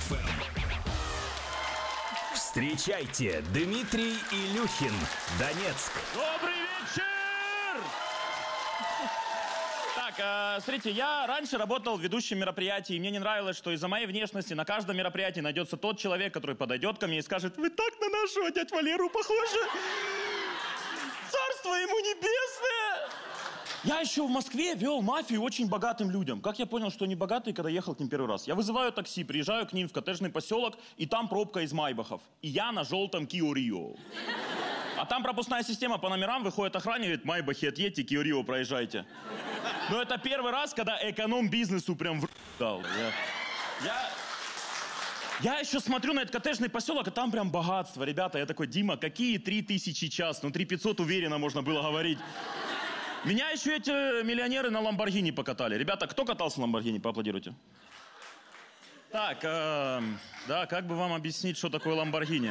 FM. Встречайте, Дмитрий Илюхин, Донецк. Добрый вечер! Так, смотрите, я раньше работал ведущим мероприятий, и мне не нравилось, что из-за моей внешности на каждом мероприятии найдется тот человек, который подойдет ко мне и скажет: «Вы так на нашего дядь Валеру похожи! Царство ему небесное!» Я еще в Москве вел мафию очень богатым людям. Как я понял, что они богатые, когда ехал к ним первый раз? Я вызываю такси, приезжаю к ним в коттеджный поселок, и там пробка из майбахов. И я на желтом Kia Rio. А там пропускная система по номерам, выходит охранник, говорит: «Майбахи, отъедьте, Kia Rio проезжайте». Но это первый раз, когда эконом-бизнесу прям дал. Я еще смотрю на этот коттеджный поселок, а там прям богатство. Ребята, я такой: Дима, какие 3000 час? Ну 3500 уверенно можно было говорить. Меня еще эти миллионеры на Ламборгини покатали. Ребята, кто катался на Ламборгини? Поаплодируйте. Так, да, как бы вам объяснить, что такое Ламборгини?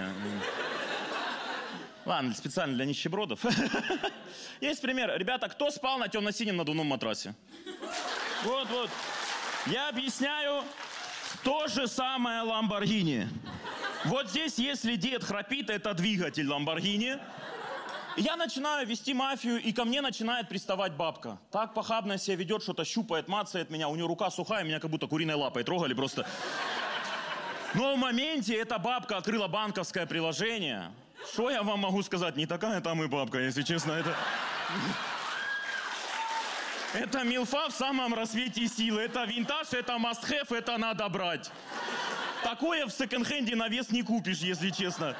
Ладно, специально для нищебродов. Есть пример. Ребята, кто спал на темно-синем надувном матрасе? Вот. Я объясняю. То же самое Ламборгини. Вот здесь, если дед храпит, это двигатель Ламборгини. Я начинаю вести мафию, и ко мне начинает приставать бабка. Так похабно себя ведет, что-то щупает, мацает меня. У нее рука сухая, меня как будто куриной лапой трогали просто. Но в моменте эта бабка открыла банковское приложение. Что я вам могу сказать? Не такая там и бабка, если честно. Это милфа в самом рассвете силы. Это винтаж, это must-have, это надо брать. Такое в секонд-хенде на вес не купишь, если честно.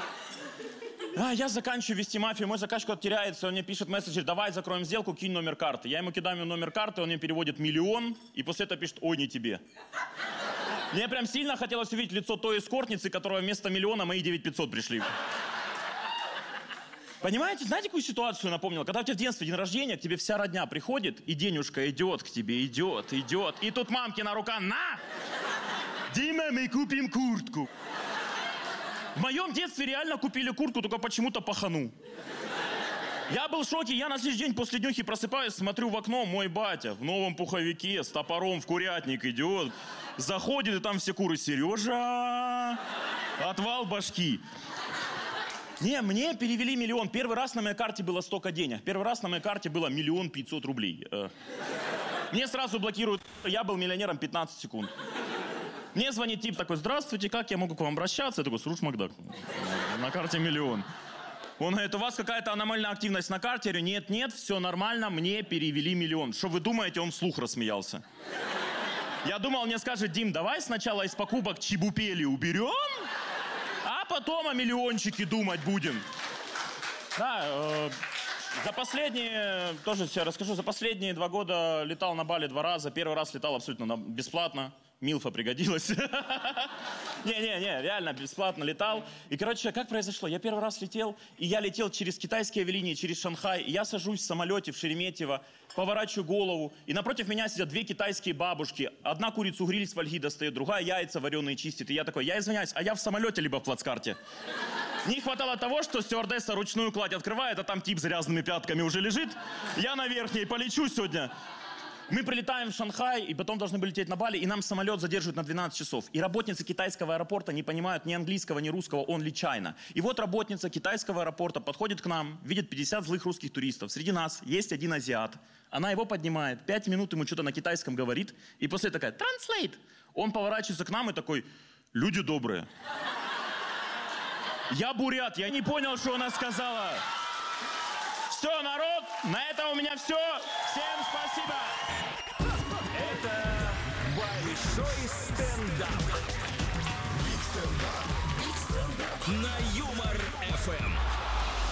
Я заканчиваю вести мафию, мой заказчик куда-то теряется, он мне пишет месседжер: давай закроем сделку, кинь номер карты. Я ему кидаю номер карты, он мне переводит 1 000 000, и после этого пишет: ой, не тебе. Мне прям сильно хотелось увидеть лицо той эскортницы, которая вместо 1 000 000 мои 9500 пришли. Понимаете, знаете, какую ситуацию напомнил? Когда у тебя в детстве день рождения, к тебе вся родня приходит, и денежка идет к тебе, идет. И тут мамкина рука: на! Дима, мы купим куртку. В моем детстве реально купили куртку, только почему-то пахану. Я был в шоке, я на следующий день после днюхи просыпаюсь, смотрю в окно, мой батя в новом пуховике с топором в курятник идет. Заходит, и там все куры: Сережа, отвал башки. Не, мне перевели 1 000 000. Первый раз на моей карте было столько денег. Первый раз на моей карте было 1 500 000 рублей. Мне сразу блокируют, я был миллионером 15 секунд. Мне звонит тип такой: здравствуйте, как я могу к вам обращаться? Я такой: Скрудж Макдак. На карте 1 000 000. Он говорит: у вас какая-то аномальная активность на карте? Я говорю: нет, все нормально, мне перевели 1 000 000. Что вы думаете? Он вслух рассмеялся. Я думал, мне скажет: Дим, давай сначала из покупок чебупели уберем, а потом о миллиончике думать будем. Да, за последние, тоже все расскажу, за последние 2 года летал на Бали 2 раза. Первый раз летал абсолютно бесплатно. Милфа пригодилась. Не, реально бесплатно летал. И, короче, как произошло? Я первый раз летел, и я летел через китайские авиалинии, через Шанхай, и я сажусь в самолете в Шереметьево, поворачиваю голову, и напротив меня сидят 2 китайские бабушки. Одна курицу гриль с фольги достает, другая яйца вареные чистит. И я такой: я извиняюсь, а я в самолете либо в плацкарте? Не хватало того, что стюардесса ручную кладь открывает, а там тип с грязными пятками уже лежит. Я на верхней полечу сегодня. Мы прилетаем в Шанхай, и потом должны были лететь на Бали, и нам самолет задерживают на 12 часов. И работницы китайского аэропорта не понимают ни английского, ни русского, only China. И вот работница китайского аэропорта подходит к нам, видит 50 злых русских туристов. Среди нас есть один азиат. Она его поднимает, 5 минут ему что-то на китайском говорит, и после такая: translate. Он поворачивается к нам и такой: люди добрые. Я бурят, я не понял, что она сказала. Все, народ, на этом у меня все. Всем спасибо. Это большой стендап. Биг стендап. На Юмор FM.